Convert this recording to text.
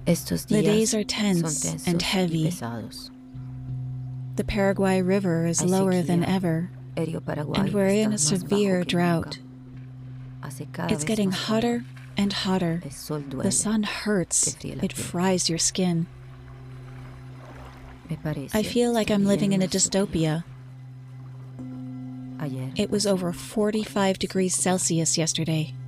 The days are tense and heavy. The Paraguay River is lower than ever, and we're in a severe drought. It's getting hotter and hotter. The sun hurts. It fries your skin. I feel like I'm living in a dystopia. It was over 45 degrees Celsius yesterday.